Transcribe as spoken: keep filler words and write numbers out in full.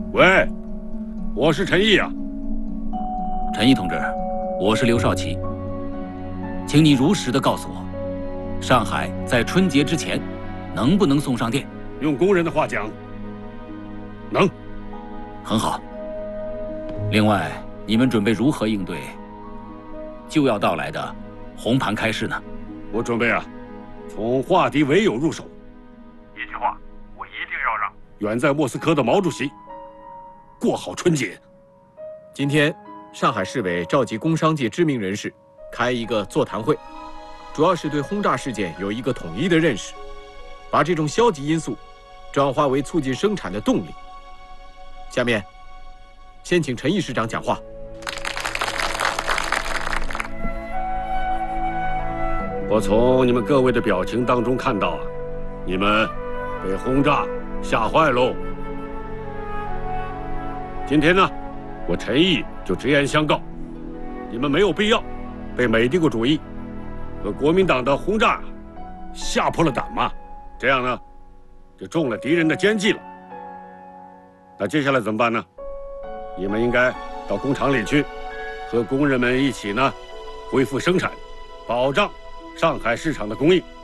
喂，我是陈毅啊。 陈毅同志，我是刘少奇，请你如实的告诉我，上海在春节之前能不能送上电？ 用工人的话讲，能。 很好。另外，你们准备如何应对就要到来的红盘开市呢？ 我准备啊，从化敌为友入手。 一句话，我一定要让远在莫斯科的毛主席过好春节。 今天，上海市委召集工商界知名人士，开一个座谈会，主要是对轰炸事件有一个统一的认识，把这种消极因素转化为促进生产的动力。下面，先请陈毅市长讲话。 我从你们各位的表情当中看到啊，你们被轰炸吓坏喽。今天呢，我陈毅就直言相告，你们没有必要被美帝国主义和国民党的轰炸吓破了胆嘛，这样呢，就中了敌人的奸计了。那接下来怎么办呢？你们应该到工厂里去，和工人们一起呢，恢复生产，保障上海市场的供应。